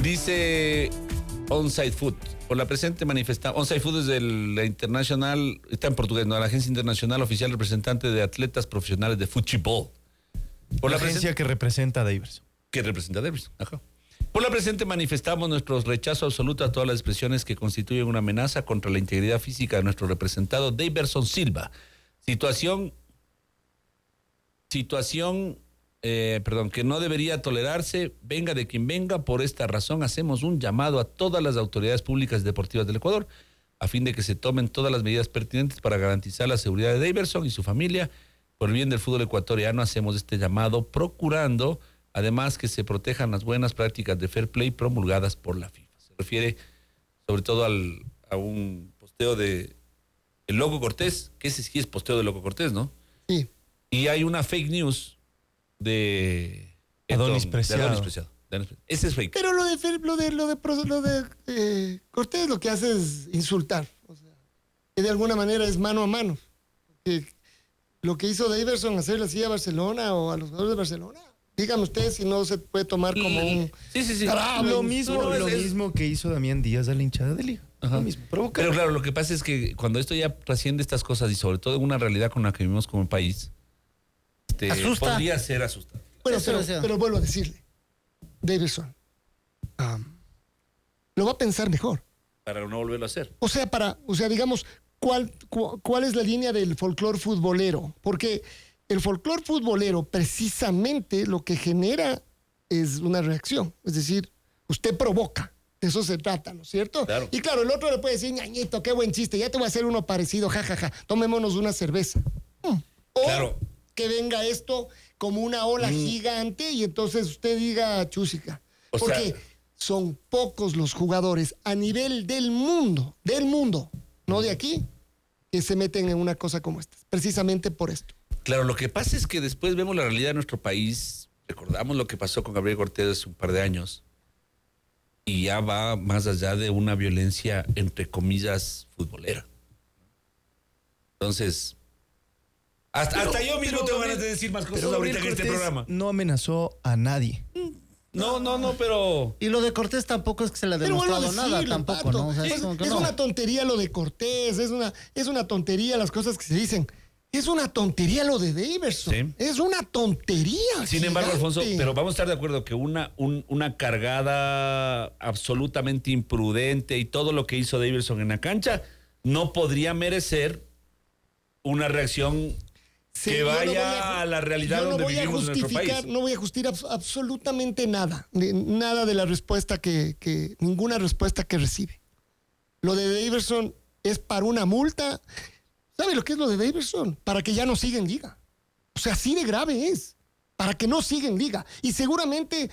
Dice Onside Food. Por la presente manifestación, Onside Food es de la internacional, está en portugués, ¿no? La agencia internacional oficial representante de atletas profesionales de fútbol. Por la agencia que representa a Daverson. Que representa a Daverson, ajá. Por la presente manifestamos nuestro rechazo absoluto a todas las expresiones que constituyen una amenaza contra la integridad física de nuestro representado Daverson Silva. Situación que no debería tolerarse, venga de quien venga. Por esta razón hacemos un llamado a todas las autoridades públicas y deportivas del Ecuador a fin de que se tomen todas las medidas pertinentes para garantizar la seguridad de Daverson y su familia. Por el bien del fútbol ecuatoriano hacemos este llamado, procurando además que se protejan las buenas prácticas de fair play promulgadas por la FIFA. Se refiere sobre todo a un posteo de el Loco Cortés, que ese sí es posteo de Loco Cortés, ¿no? Sí. Y hay una fake news de Adonis Preciado. Ese es fake. Pero lo de Cortés lo que hace es insultar. O sea, que de alguna manera es mano a mano. Porque lo que hizo Daverson hacerle así a Barcelona o a los jugadores de Barcelona, díganme ustedes si no se puede tomar como un... Sí. Lo mismo que hizo Damián Díaz a la hinchada de Liga. Ajá. Lo mismo. Pero claro, lo que pasa es que cuando esto ya trasciende estas cosas y sobre todo en una realidad con la que vivimos como país, asusta. Podría ser asustante. Bueno, pero vuelvo a decirle, Daverson lo va a pensar mejor. Para no volverlo a hacer. O sea, digamos, ¿cuál es la línea del folclore futbolero? Porque el folclore futbolero precisamente lo que genera es una reacción. Es decir, usted provoca. De eso se trata, ¿no es cierto? Claro. Y claro, el otro le puede decir, ñañito, qué buen chiste, ya te voy a hacer uno parecido, jajaja, tomémonos una cerveza. O claro. que venga esto como una ola gigante y entonces usted diga, chúsica. Porque son pocos los jugadores a nivel del mundo, no de aquí, que se meten en una cosa como esta. Precisamente por esto. Claro, lo que pasa es que después vemos la realidad de nuestro país, recordamos lo que pasó con Gabriel Cortés hace un par de años, y ya va más allá de una violencia, entre comillas, futbolera. Entonces, hasta yo mismo tengo ganas de decir más cosas ahorita en este programa. No amenazó a nadie. No, pero... Y lo de Cortés tampoco es que se le ha demostrado nada, tampoco, Pato, ¿no? O sea, es como que es no. una tontería lo de Cortés, es una tontería las cosas que se dicen. Es una tontería lo de Daverson. Sí. Es una tontería. Sin embargo, gigante. Alfonso, pero vamos a estar de acuerdo que una cargada absolutamente imprudente y todo lo que hizo Daverson en la cancha no podría merecer una reacción que vaya a la realidad donde vivimos en nuestro país. No voy a justificar absolutamente nada de la respuesta ninguna respuesta que recibe. Lo de Daverson es para una multa. ¿Sabe lo que es lo de Daverson? Para que ya no siga en liga. O sea, así de grave es. Para que no siga en liga. Y seguramente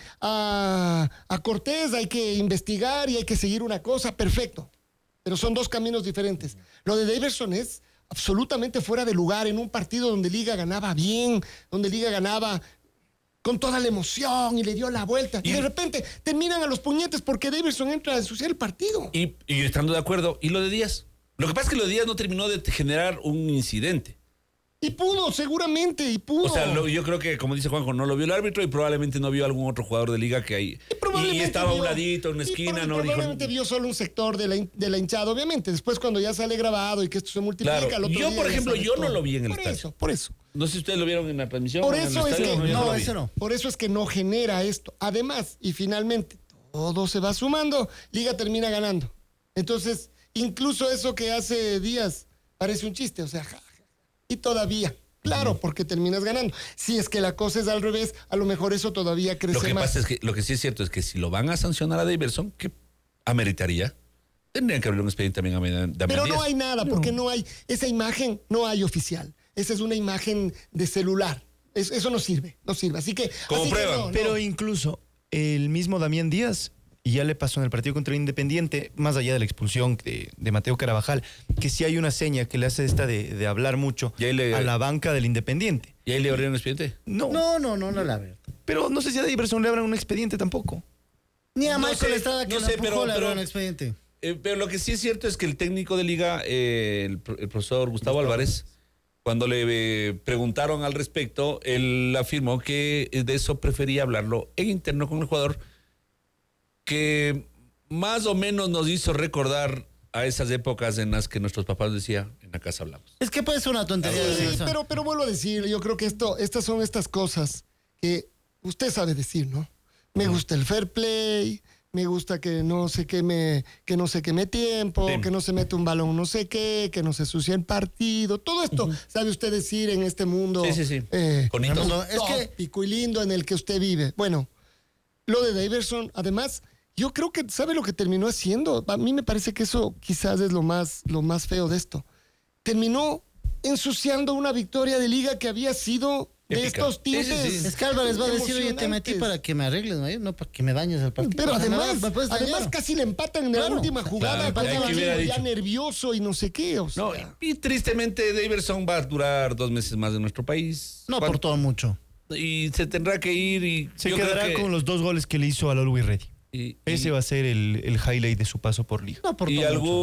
a Cortés hay que investigar y hay que seguir una cosa, perfecto. Pero son dos caminos diferentes. Lo de Daverson es absolutamente fuera de lugar en un partido donde Liga ganaba bien, donde Liga ganaba con toda la emoción y le dio la vuelta. Y de repente terminan a los puñetes porque Daverson entra a ensuciar el partido. Y estando de acuerdo, ¿y lo de Díaz? Lo que pasa es que lo de Díaz no terminó de generar un incidente. Y pudo, seguramente, y pudo. O sea, yo creo que, como dice Juanjo, no lo vio el árbitro y probablemente no vio algún otro jugador de Liga que hay. Y estaba a un ladito, en una esquina, no dijo. Probablemente vio solo un sector de la hinchada, obviamente. Después, cuando ya sale grabado y que esto se multiplica, claro. al otro Yo, día por ya ejemplo, sale yo todo. no lo vi en el estadio. Por eso. No sé si ustedes lo vieron en la transmisión. Por o en el eso es estadio, que yo lo vi. ese no. Por eso es que no genera esto. Además, y finalmente, todo se va sumando. Liga termina ganando. Entonces, incluso eso que hace días parece un chiste. O sea, y todavía. Claro, porque terminas ganando. Si es que la cosa es al revés, a lo mejor eso todavía crece más. Lo que pasa es que lo que sí es cierto es que si lo van a sancionar a Daverson, ¿qué ameritaría? Tendrían que abrir un expediente también a Damián Pero Díaz. no hay nada, porque no hay, esa imagen no hay oficial. Esa es una imagen de celular. Eso no sirve. Así que. Como así prueba. que no. Pero incluso el mismo Damián Díaz, y ya le pasó en el partido contra Independiente, más allá de la expulsión de Mateo Carabajal, que sí hay una seña que le hace esta de hablar mucho a la banca del Independiente. ¿Y ahí le abrieron expediente? No la abierto. Pero no sé si a Daverson le abran un expediente tampoco. Ni a No Michael sé, Estrada que no lo sé, empujó, pero- le abrieron pero- expediente. Pero lo que sí es cierto es que el técnico de Liga, el profesor Gustavo Álvarez, cuando le preguntaron al respecto, él afirmó que de eso prefería hablarlo en interno con el jugador que más o menos nos hizo recordar a esas épocas en las que nuestros papás decían, en la casa hablamos. Es que puede ser una tontería. Sí, pero vuelvo a decir, yo creo que estas son estas cosas que usted sabe decir, ¿no? Me gusta el fair play, me gusta que no se queme tiempo, sí, que no se mete un balón no sé qué, que no se sucie el partido. Todo esto sabe usted decir en este mundo tópico y lindo en el que usted vive. Bueno, lo de Daverson, además, yo creo que sabe lo que terminó haciendo. A mí me parece que eso quizás es lo más feo de esto. Terminó ensuciando una victoria de liga que había sido de épica. Estos tintes. Es que Álvarez va a decir, oye, te metí para que me arregles, no para que me dañes el partido. Pero además casi le empatan en la última jugada, ya nervioso y no sé qué. O sea. No, y tristemente Daverson va a durar 2 meses más en nuestro país. No por todo mucho. Y se tendrá que ir y se quedará con los 2 goles que le hizo al Always Ready. Ese va a ser el highlight de su paso por liga. No, y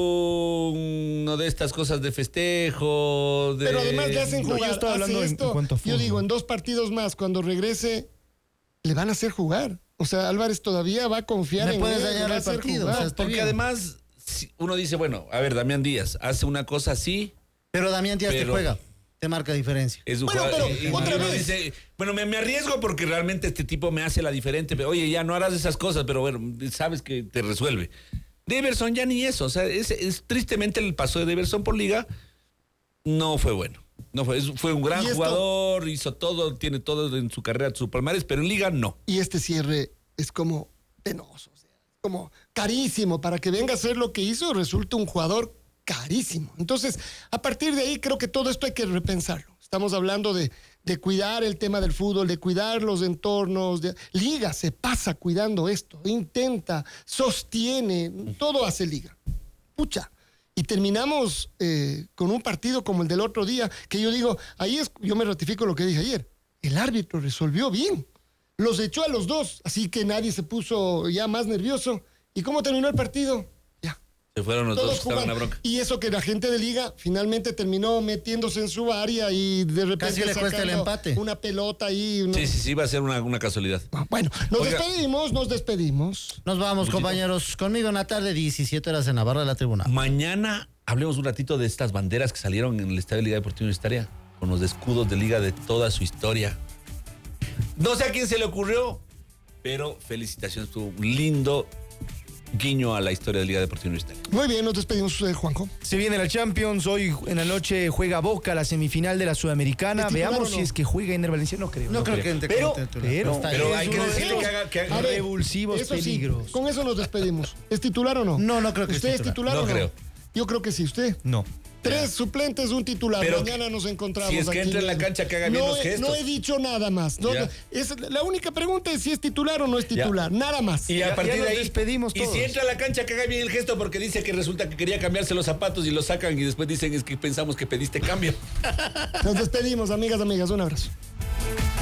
alguno de estas cosas de festejo. Pero además le hacen jugar. Yo estoy hablando en cuanto a fútbol. Yo digo, en 2 partidos más, cuando regrese, le van a hacer jugar. O sea, Álvarez todavía va a confiar en él. Puedes dañar el partido. O sea, porque además, uno dice, bueno, a ver, Damián Díaz hace una cosa así. Pero Damián Díaz te juega. Te marca diferencia. Es un jugador, pero otra vez. Dice, bueno, me arriesgo porque realmente este tipo me hace la diferente. Pero, oye, ya no harás esas cosas, pero bueno, sabes que te resuelve. Daverson ya ni eso. O sea, es tristemente el paso de Daverson por liga no fue bueno. No fue un gran jugador, hizo todo, tiene todo en su carrera, su palmarés, pero en liga no. Y este cierre es como penoso, o sea, como carísimo. Para que venga a hacer lo que hizo, resulta un jugador carísimo. Entonces, a partir de ahí creo que todo esto hay que repensarlo. Estamos hablando de cuidar el tema del fútbol, de cuidar los entornos. Liga se pasa cuidando esto, intenta, sostiene, todo hace Liga. Pucha. Y terminamos con un partido como el del otro día, que yo digo, yo me ratifico lo que dije ayer. El árbitro resolvió bien. Los echó a los 2, así que nadie se puso ya más nervioso. ¿Y cómo terminó el partido? Se fueron los dos que estaban en la bronca. Y eso que la gente de Liga finalmente terminó metiéndose en su área y de repente casi le cuesta el empate. Una pelota ahí. Sí, va a ser una casualidad. Bueno, nos despedimos. Nos vamos, compañeros. Conmigo en la tarde, 17 horas en la barra de la tribuna. Mañana hablemos un ratito de estas banderas que salieron en el Estadio de Liga Deportiva Universitaria, con los escudos de Liga de toda su historia. No sé a quién se le ocurrió, pero felicitaciones, estuvo lindo guiño a la historia de Liga Deportiva Universitaria. Muy bien, nos despedimos, Juanjo. Se viene la Champions, hoy en la noche juega Boca la semifinal de la Sudamericana. Veamos si es que juega Ender Valencia, no creo. No creo que pero hay que decirle que haga revulsivos peligros. Sí, con eso nos despedimos. ¿Es titular o no? No creo que ¿Usted es titular o no? Creo. Yo creo que sí, ¿usted? No. 3 suplentes, un titular. Pero mañana nos encontramos. Si es que entra en la cancha, que haga bien los gestos. No he dicho nada más. La única pregunta es si es titular o no es titular. Nada más. Y a partir de ahí despedimos todos. Y si entra a la cancha, que haga bien el gesto, porque dice que resulta que quería cambiarse los zapatos y los sacan y después dicen es que pensamos que pediste cambio. Nos despedimos, amigas. Un abrazo.